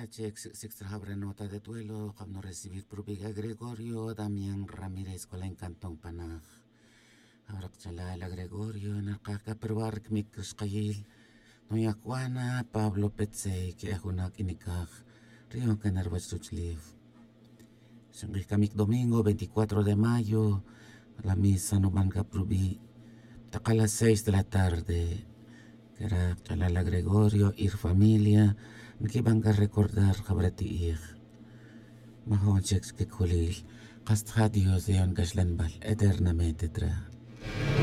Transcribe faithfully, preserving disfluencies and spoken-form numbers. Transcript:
Chex Sixtra nota de duelo, no recibir propiga Gregorio, Damián Ramírez con la encantón panaj. Ahora que la Gregorio en el caca perbark Mikus Kayil, Noya Juana, Pablo Petzey, que es una kinikaj, Río Canerva Suchliv. Sanguikamik domingo veinticuatro de mayo, la misa no manga probi, a las seis de la tarde, que era Chalala Gregorio, ir familia, que van a recordar Jabrati Ir. Mahon Chex que Kulil, Castja Dios de Ongashlanbal, eternamente tra.